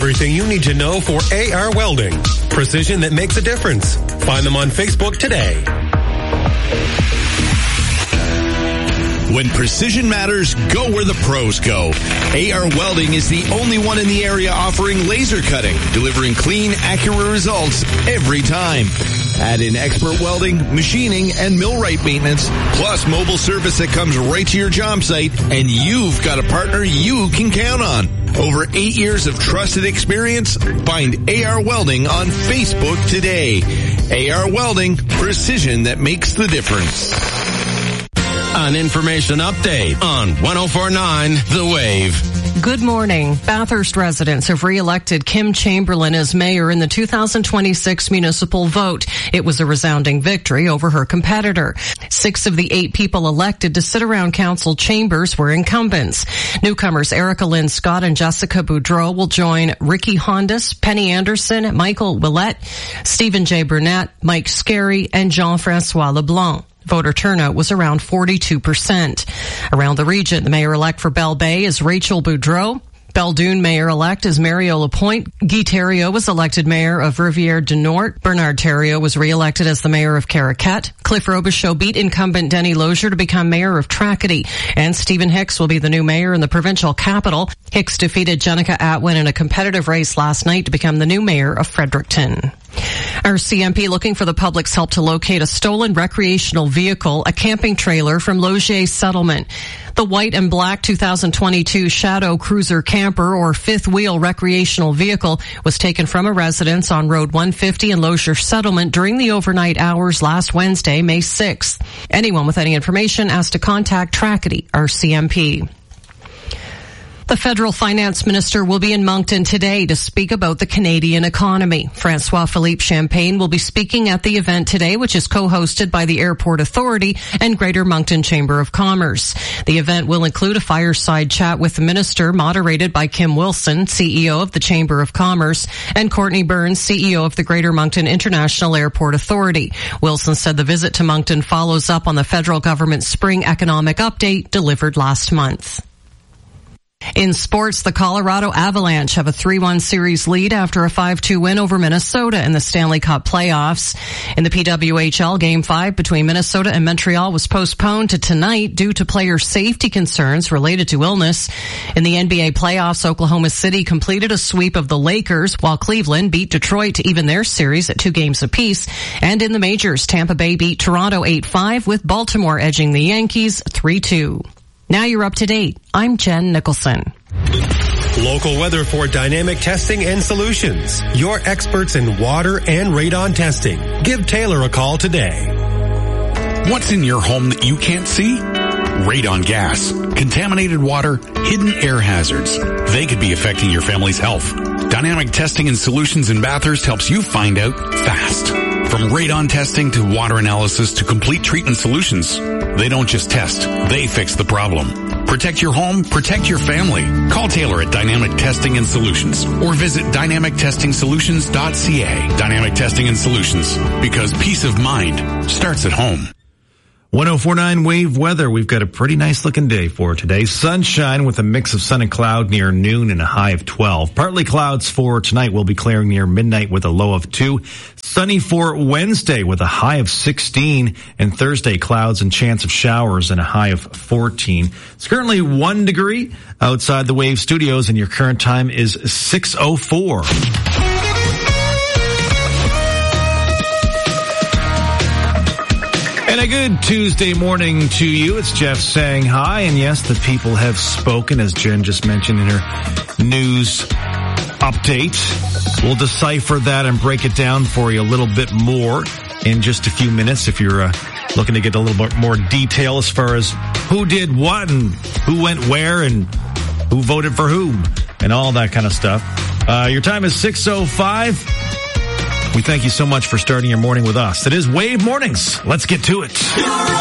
Everything you need to know for AR Welding. Precision that makes a difference. Find them on Facebook today. When precision matters, go where the pros go. AR Welding is the only one in the area offering laser cutting, delivering clean, accurate results every time. Add in expert welding, machining, and millwright maintenance, plus mobile service that comes right to your job site, and you've got a partner you can count on. Over 8 years of trusted experience, find AR Welding on Facebook today. AR Welding, precision that makes the difference. An information update on 104.9 The Wave. Good morning. Bathurst residents have re-elected Kim Chamberlain as mayor in the 2026 municipal vote. It was a resounding victory over her competitor. 6 of the 8 people elected to sit around council chambers were incumbents. Newcomers Erica Lynn Scott and Jessica Boudreau will join Ricky Hondas, Penny Anderson, Michael Willett, Stephen J. Burnett, Mike Scarry, and Jean-Francois LeBlanc. Voter turnout was around 42%. Around the region, the mayor-elect for Bell Bay is Rachel Boudreau. Belledune mayor-elect is Mario Lapointe. Guy Thériault was elected mayor of Rivière du Nord. Bernard Thériault was re-elected as the mayor of Caraquette. Cliff Robichaud beat incumbent Denny Lozier to become mayor of Tracadie. And Stephen Hicks will be the new mayor in the provincial capital. Hicks defeated Jenica Atwin in a competitive race last night to become the new mayor of Fredericton. Our CMP looking for the public's help to locate a stolen recreational vehicle, a camping trailer from Logier Settlement. The white and black 2022 Shadow Cruiser camper or fifth wheel recreational vehicle was taken from a residence on Road 150 in Logier Settlement during the overnight hours last Wednesday, May 6th. Anyone with any information asked to contact Tracadie, our CMP. The federal finance minister will be in Moncton today to speak about the Canadian economy. Francois-Philippe Champagne will be speaking at the event today, which is co-hosted by the Airport Authority and Greater Moncton Chamber of Commerce. The event will include a fireside chat with the minister, moderated by Kim Wilson, CEO of the Chamber of Commerce, and Courtney Burns, CEO of the Greater Moncton International Airport Authority. Wilson said the visit to Moncton follows up on the federal government's spring economic update delivered last month. In sports, the Colorado Avalanche have a 3-1 series lead after a 5-2 win over Minnesota in the Stanley Cup playoffs. In the PWHL, Game 5 between Minnesota and Montreal was postponed to tonight due to player safety concerns related to illness. In the NBA playoffs, Oklahoma City completed a sweep of the Lakers, while Cleveland beat Detroit to even their series at 2 games apiece. And in the majors, Tampa Bay beat Toronto 8-5, with Baltimore edging the Yankees 3-2. Now you're up to date. I'm Jen Nicholson. Local weather for Dynamic Testing and Solutions. Your experts in water and radon testing. Give Taylor a call today. What's in your home that you can't see? Radon gas, contaminated water, hidden air hazards. They could be affecting your family's health. Dynamic Testing and Solutions in Bathurst helps you find out fast. From radon testing to water analysis to complete treatment solutions. They don't just test, they fix the problem. Protect your home, protect your family. Call Taylor at Dynamic Testing and Solutions or visit dynamictestingsolutions.ca. Dynamic Testing and Solutions, because peace of mind starts at home. 104.9 Wave weather. We've got a pretty nice looking day for today. Sunshine with a mix of sun and cloud near noon and a high of 12. Partly clouds for tonight. Will be clearing near midnight with a low of 2. Sunny for Wednesday with a high of 16. And Thursday, clouds and chance of showers and a high of 14. It's currently 1 degree outside the Wave studios and your current time is 6:04. And a good Tuesday morning to you. It's Jeff saying hi. And yes, the people have spoken, as Jen just mentioned in her news update. We'll decipher that and break it down for you a little bit more in just a few minutes if you're looking to get a little bit more detail as far as who did what and who went where and who voted for whom and all that kind of stuff. Your time is 6:05. We thank you so much for starting your morning with us. It is Wave Mornings. Let's get to it.